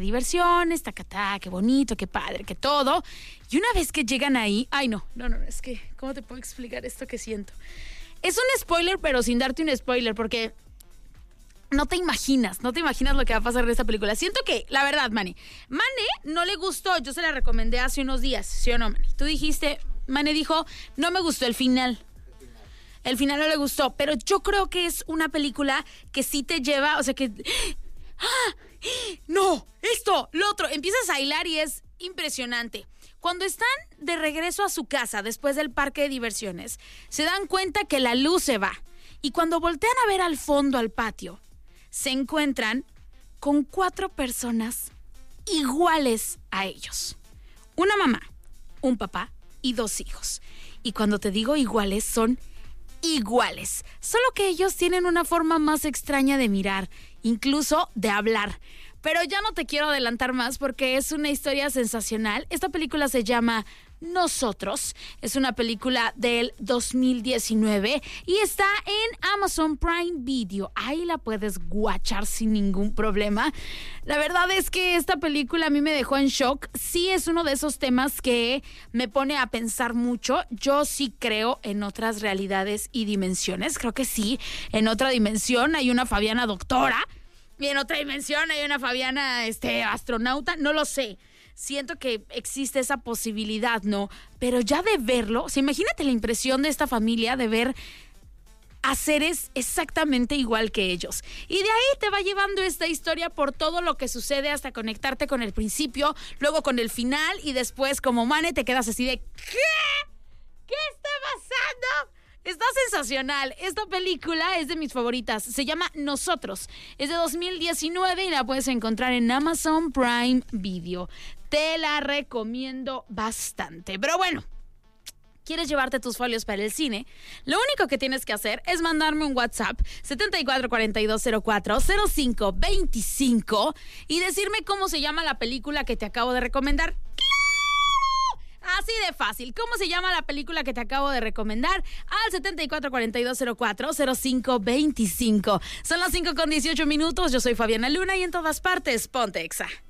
diversiones, tacatá, qué bonito, qué padre, qué todo. Y una vez que llegan ahí, ay no, es que, ¿cómo te puedo explicar esto que siento? Es un spoiler, pero sin darte un spoiler, porque no te imaginas lo que va a pasar en esta película. Siento que, la verdad, Mane no le gustó, yo se la recomendé hace unos días, ¿sí o no, Mane? Tú dijiste, Mane dijo, no me gustó el final. El final no le gustó, pero yo creo que es una película que sí te lleva, o sea que... ¡Ah! ¡No! Esto, lo otro. Empiezas a hilar y es impresionante. Cuando están de regreso a su casa después del parque de diversiones, se dan cuenta que la luz se va. Y cuando voltean a ver al fondo, al patio, se encuentran con 4 personas iguales a ellos. Una mamá, un papá y 2 hijos. Y cuando te digo iguales, son iguales, solo que ellos tienen una forma más extraña de mirar, incluso de hablar. Pero ya no te quiero adelantar más porque es una historia sensacional. Esta película se llama Nosotros, es una película del 2019 y está en Amazon Prime Video. Ahí la puedes guachar sin ningún problema. La verdad es que esta película a mí me dejó en shock. Sí es uno de esos temas que me pone a pensar mucho. Yo sí creo en otras realidades y dimensiones. Creo que sí, en otra dimensión hay una Fabiana doctora y en otra dimensión hay una Fabiana astronauta. No lo sé. Siento que existe esa posibilidad, ¿no? Pero ya de verlo, o sea, imagínate la impresión de esta familia de ver a seres exactamente igual que ellos. Y de ahí te va llevando esta historia por todo lo que sucede hasta conectarte con el principio, luego con el final y después como Mane te quedas así de ¿qué? ¿Qué está pasando? Está sensacional. Esta película es de mis favoritas. Se llama Nosotros. Es de 2019 y la puedes encontrar en Amazon Prime Video. Te la recomiendo bastante. Pero bueno, ¿quieres llevarte tus folios para el cine? Lo único que tienes que hacer es mandarme un WhatsApp 7442040525 y decirme cómo se llama la película que te acabo de recomendar. Así de fácil. ¿Cómo se llama la película que te acabo de recomendar? Al 7442040525. Son las 5:18. Yo soy Fabiana Luna y en todas partes, ponte Exa.